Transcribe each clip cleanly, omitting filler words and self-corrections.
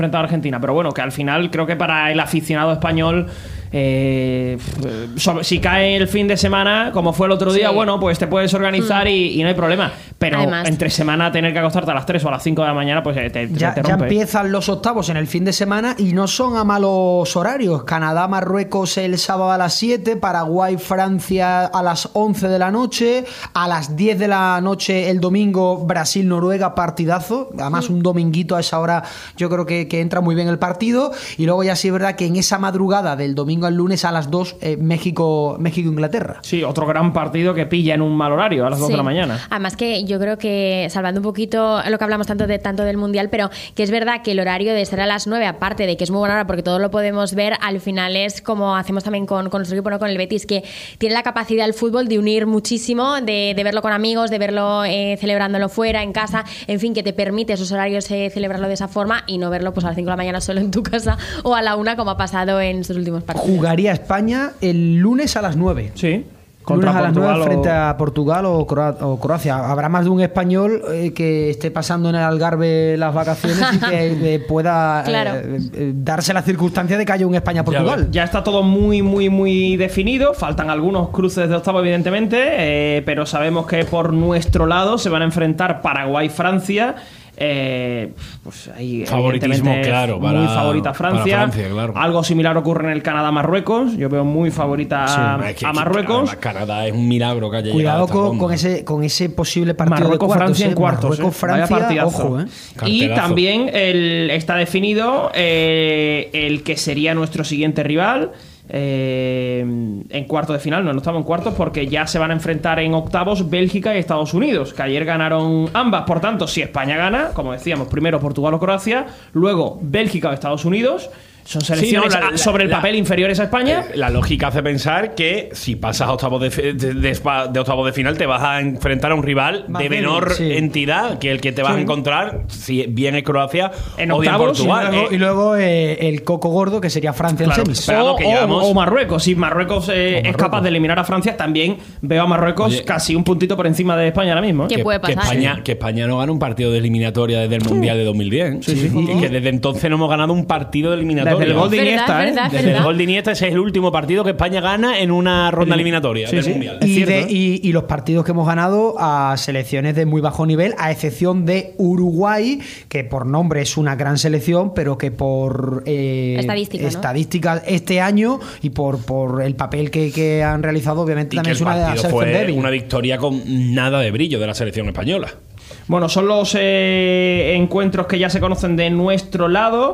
enfrentado a Argentina. Pero bueno, que al final creo que para el aficionado español, si cae el fin de semana, como fue el otro día, bueno, pues te puedes organizar y no hay problema. Pero además, entre semana tener que acostarte a las 3 o a las 5 de la mañana, pues te rompe. Ya empiezan los octavos en el fin de semana y no son a malos horarios. Canadá, Marruecos el sábado a las 7, Paraguay, Francia a las 11 de la noche, a las 10 de la noche el domingo Brasil, Noruega, partidazo. Además un dominguito a esa hora yo creo que entra muy bien el partido. Y luego ya sí es verdad que en esa madrugada del domingo al lunes a las 2 México, Inglaterra. Sí, otro gran partido que pilla en un mal horario a las 2 de la mañana. Además que yo creo que, salvando un poquito lo que hablamos tanto del Mundial, pero que es verdad que el horario de estar a las 9, aparte de que es muy buena hora porque todo lo podemos ver, al final es como hacemos también con nuestro equipo, ¿no? Con el Betis, que tiene la capacidad el fútbol de unir muchísimo, de verlo con amigos, de verlo celebrándolo fuera, en casa, en fin, que te permite esos horarios celebrarlo de esa forma y no verlo pues a las 5 de la mañana solo en tu casa o a la 1 como ha pasado en estos últimos partidos. Jugaría España el lunes a las 9. Sí. Contra a las 9 frente a Portugal o Croacia. Habrá más de un español que esté pasando en el Algarve las vacaciones y que pueda darse la circunstancia de que haya un España-Portugal. Ya está todo muy, muy, muy definido. Faltan algunos cruces de octavo, evidentemente, pero sabemos que por nuestro lado se van a enfrentar Paraguay-Francia. Pues ahí favoritismo claro muy favorita Francia, claro. Algo similar ocurre en el Canadá-Marruecos. Yo veo muy favorita a Marruecos. Canadá es un milagro que haya cuidado llegado con ese posible partido Marruecos-Francia en cuartos. Marruecos-Francia, ojo, Y también está definido el que sería nuestro siguiente rival en cuartos de final. No estamos en cuartos porque ya se van a enfrentar en octavos Bélgica y Estados Unidos, que ayer ganaron ambas. Por tanto, si España gana, como decíamos, primero Portugal o Croacia, luego Bélgica o Estados Unidos. Son selecciones sobre el papel inferiores a España. La lógica hace pensar que si pasas a octavos de octavos de final te vas a enfrentar a un rival más de menor entidad que el que te vas a encontrar si bien es Croacia en o octavos, bien Portugal. Y luego el coco gordo que sería Francia en semis. O Marruecos. Si Marruecos es capaz de eliminar a Francia, también veo a Marruecos casi un puntito por encima de España ahora mismo. ¿Qué puede pasar? Que España no gana un partido de eliminatoria desde el Mundial de 2010. Que desde entonces no hemos ganado un partido de eliminatoria. Desde el gol de Iniesta, Desde el gol de Iniesta, ese es el último partido que España gana en una ronda eliminatoria del Mundial. Y los partidos que hemos ganado a selecciones de muy bajo nivel, a excepción de Uruguay, que por nombre es una gran selección, pero que por estadísticas este año y por el papel que han realizado, obviamente también es una selección débil. Una victoria con nada de brillo de la selección española. Bueno, son los encuentros que ya se conocen de nuestro lado.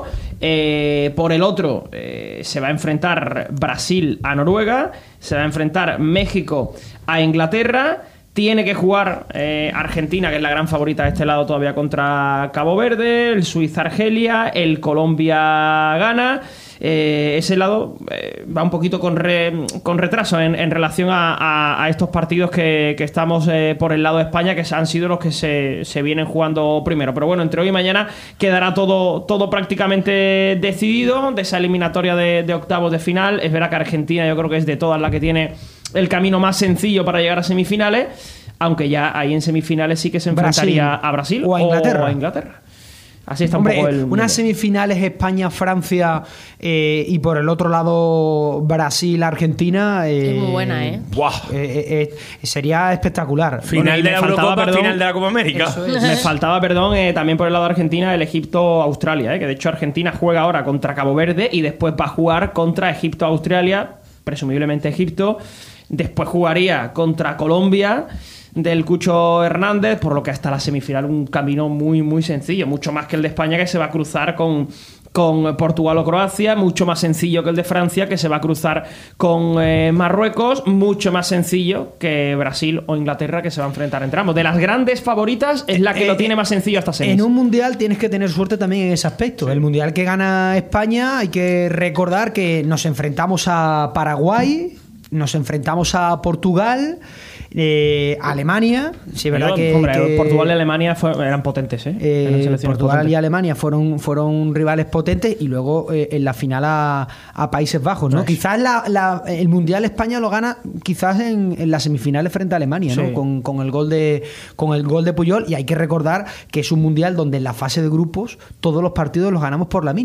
Por el otro, se va a enfrentar Brasil a Noruega, se va a enfrentar México a Inglaterra. Tiene que jugar Argentina, que es la gran favorita de este lado todavía, contra Cabo Verde, el Suiza-Argelia, el Colombia-Ghana. Ese lado va un poquito con retraso en relación a estos partidos que estamos por el lado de España, que han sido los que se vienen jugando primero. Pero bueno, entre hoy y mañana quedará todo prácticamente decidido de esa eliminatoria de octavos de final. Es verdad que Argentina yo creo que es de todas la que tiene el camino más sencillo para llegar a semifinales, aunque ya ahí en semifinales sí que se enfrentaría a Brasil o a Inglaterra. Así está un poco el... Unas semifinales España-Francia y por el otro lado Brasil-Argentina. Es muy buena, sería espectacular. Final de la Eurocopa, final de la Copa América. Me faltaba, también por el lado de Argentina, el Egipto-Australia, que de hecho Argentina juega ahora contra Cabo Verde y después va a jugar contra Egipto-Australia, presumiblemente Egipto. Después jugaría contra Colombia del Cucho Hernández, por lo que hasta la semifinal un camino muy muy sencillo, mucho más que el de España, que se va a cruzar con Portugal o Croacia, mucho más sencillo que el de Francia, que se va a cruzar con Marruecos, mucho más sencillo que Brasil o Inglaterra, que se va a enfrentar entre ambos. De las grandes favoritas es la que lo tiene más sencillo hasta semis. En un mundial tienes que tener suerte también en ese aspecto. Sí. El mundial que gana España, hay que recordar que nos enfrentamos a Paraguay, nos enfrentamos a Portugal, Alemania. Sí, verdad que Portugal y Alemania eran potentes, Portugal y Alemania fueron rivales potentes, y luego en la final a Países Bajos, ¿no? Quizás el mundial España lo gana quizás en las semifinales frente a Alemania, ¿no? Con el gol de Puyol, y hay que recordar que es un mundial donde en la fase de grupos todos los partidos los ganamos por la mínima.